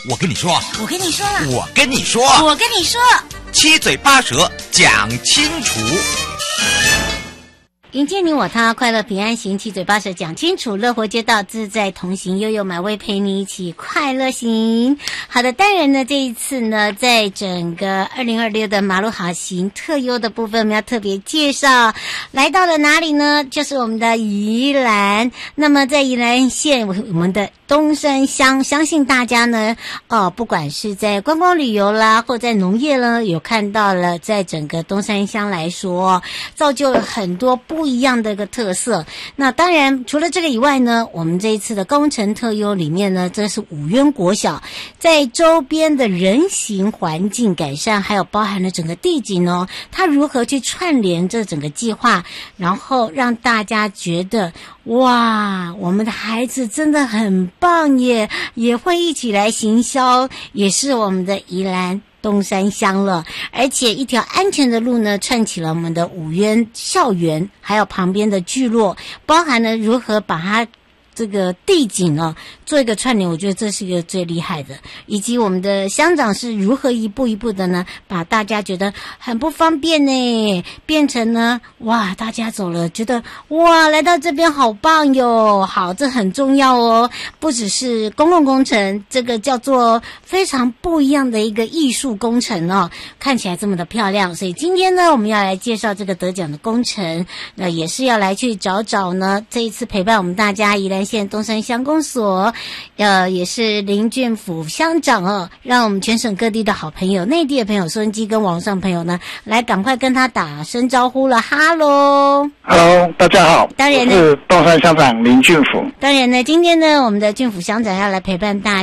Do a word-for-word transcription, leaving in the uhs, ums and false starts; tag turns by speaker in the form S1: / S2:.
S1: 我跟你说，
S2: 我跟你说了，
S1: 我跟你说，
S2: 我跟你说，
S1: 七嘴八舌讲清楚。
S3: 迎接你我他，快乐平安行，七嘴八舌讲清楚，乐活街道自在同行，悠悠美味陪你一起快乐行。好的，当然呢，这一次呢，在整个二零二六的马路好行特优的部分，我们要特别介绍，来到了哪里呢？就是我们的宜兰。那么在宜兰县，我们的东山乡，相信大家呢，哦，不管是在观光旅游啦，或在农业呢，有看到了，在整个东山乡来说，造就了很多不一样的一个特色。那当然，除了这个以外呢，我们这一次的工程特优里面呢，这是五渊国小，在周边的人行环境改善，还有包含了整个地景哦，它如何去串联这整个计划，然后让大家觉得哇，我们的孩子真的很棒耶，也会一起来行销，也是我们的宜兰东山乡了。而且一条安全的路呢，串起了我们的五渊校园，还有旁边的聚落，包含了如何把它这个地景呢做一个串联，我觉得这是一个最厉害的，以及我们的乡长是如何一步一步的呢，把大家觉得很不方便呢，变成呢，哇，大家走了觉得哇，来到这边好棒哟，好，这很重要哦，不只是公共工程，这个叫做非常不一样的一个艺术工程哦，看起来这么的漂亮，所以今天呢，我们要来介绍这个得奖的工程，那也是要来去找找呢，这一次陪伴我们大家宜兰县东山乡公所，呃，也是林俊甫乡长哦，让我们全省各地的好朋友、内地的朋友、收音机跟网上朋友呢，来赶快跟他打声招呼了，哈喽
S4: ，Hello， 大家好，
S3: 当然呢，
S4: 我是东山乡长林俊甫。
S3: 当然呢，今天呢，我们的俊甫乡长要来陪伴大家。